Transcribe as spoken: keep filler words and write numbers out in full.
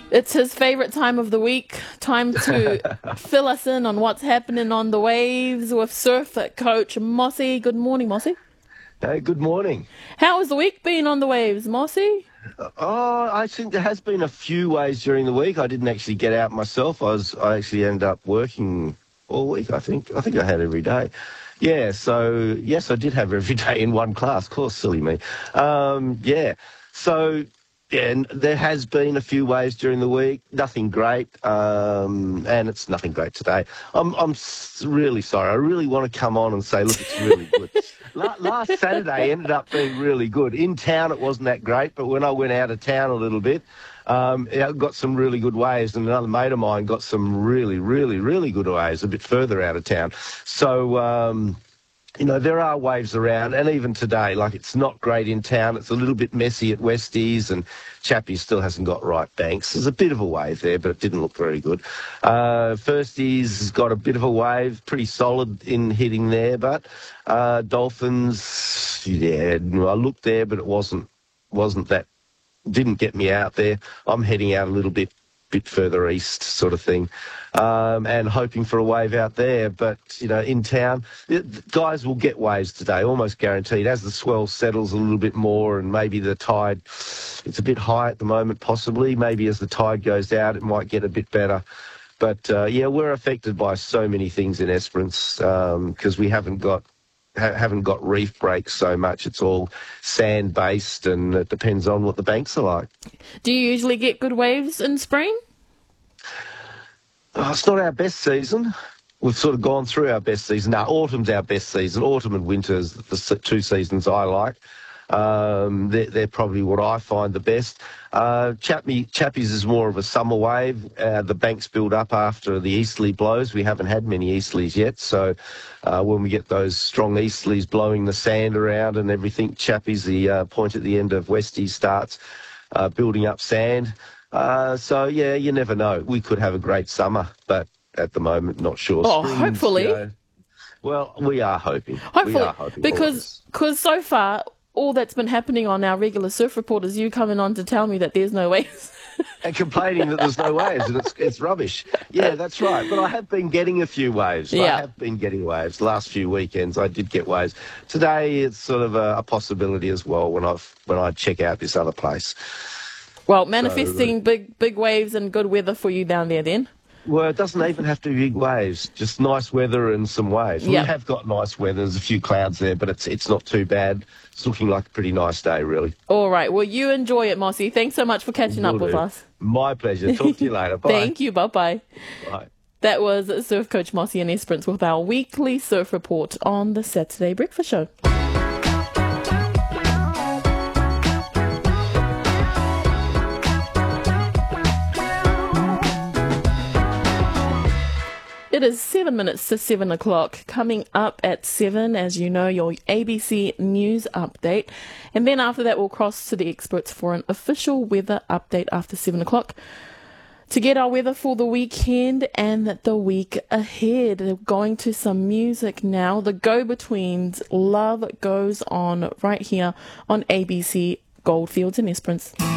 It's his favourite time of the week. Time to fill us in on what's happening on the waves with surf coach Mossy. Good morning, Mossy. Hey, good morning. How has the week been on the waves, Mossy? Oh, I think there has been a few waves during the week. I didn't actually get out myself. I was, I actually ended up working all week, I think. I think I had every day. Yeah, so, yes, I did have every day in one class. Of course, silly me. Um, yeah, so... Yeah, and there has been a few waves during the week. Nothing great, um, and it's nothing great today. I'm I'm really sorry. I really want to come on and say, look, it's really good. La- last Saturday ended up being really good. In town, it wasn't that great, but when I went out of town a little bit, um, I got some really good waves, and another mate of mine got some really, really, really good waves a bit further out of town. So. Um, You know, there are waves around, and even today, like, it's not great in town. It's a little bit messy at Westies, and Chappie still hasn't got right banks. There's a bit of a wave there, but it didn't look very good. Uh, Firsties has got a bit of a wave, pretty solid in hitting there, but uh, Dolphins, yeah, I looked there, but it wasn't wasn't that, didn't get me out there. I'm heading out a little bit. bit further east sort of thing, um, and hoping for a wave out there. But, you know, in town, it, guys will get waves today, almost guaranteed. As the swell settles a little bit more and maybe the tide, it's a bit high at the moment possibly. Maybe as the tide goes out, it might get a bit better. But, uh, yeah, we're affected by so many things in Esperance because um, we haven't got ha- haven't got reef breaks so much. It's all sand-based, and it depends on what the banks are like. Do you usually get good waves in spring? Oh, it's not our best season. We've sort of gone through our best season. Now, autumn's our best season. Autumn and winter is the two seasons I like. Um, they're, they're probably what I find the best. Uh, Chappie, Chappie's is more of a summer wave. Uh, the banks build up after the easterly blows. We haven't had many easterlies yet, so uh, when we get those strong easterlies blowing the sand around and everything, Chappie's, the uh, point at the end of Westies, starts uh, building up sand. Uh, so, yeah, you never know. We could have a great summer, but at the moment, not sure. Oh, Springs, hopefully. You know, well, we are hoping. Hopefully. We are hoping. Because cause so far, all that's been happening on our regular surf report is you coming on to tell me that there's no waves. And complaining that there's no waves and it's it's rubbish. Yeah, that's right. But I have been getting a few waves. Yeah. I have been getting waves. The last few weekends I did get waves. Today it's sort of a, a possibility as well when I've when I check out this other place. Well, manifesting So, big big waves and good weather for you down there then. Well, it doesn't even have to be big waves, just nice weather and some waves. Yeah. We have got nice weather. There's a few clouds there, but it's it's not too bad. It's looking like a pretty nice day, really. All right. Well, you enjoy it, Mossy. Thanks so much for catching Will up with do. us. My pleasure. Talk to you later. Bye. Thank you. Bye-bye. Bye. That was Surf Coach Mossy and Esperance with our weekly surf report on the Saturday Breakfast Show. It is seven minutes to seven o'clock. Coming up at seven, as you know, your A B C News update. And then after that, we'll cross to the experts for an official weather update after seven o'clock. To get our weather for the weekend and the week ahead, going to some music now. The Go-Betweens, Love Goes On, right here on A B C Goldfields and Esperance.